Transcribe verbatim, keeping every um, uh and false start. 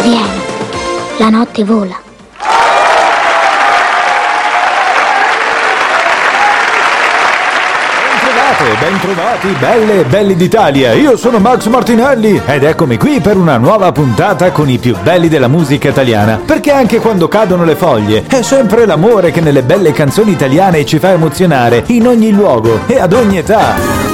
Vieni, la notte vola. Ben trovati, belle e belli d'Italia. Io sono Max Martinelli ed eccomi qui per una nuova puntata con i più belli della musica italiana. Perché anche quando cadono le foglie è sempre l'amore che nelle belle canzoni italiane ci fa emozionare in ogni luogo e ad ogni età.